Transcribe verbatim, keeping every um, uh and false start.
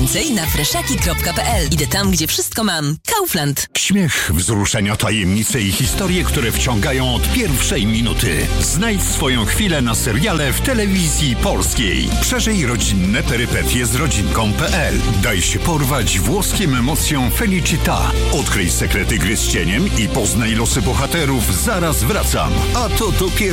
Więcej na freszaki kropka pe el. Idę tam, gdzie wszystko mam. Kaufland. Śmiech, wzruszenia, tajemnice i historie, które wciągają od pierwszej minuty. Znajdź swoją chwilę na seriale w telewizji polskiej. Przeżyj rodzinne perypetie z rodzinką kropka pe el. Daj się porwać włoskim emocjom Felicita. Odkryj sekrety gry z cieniem i poznaj losy bohaterów. Zaraz wracam. A to dopiero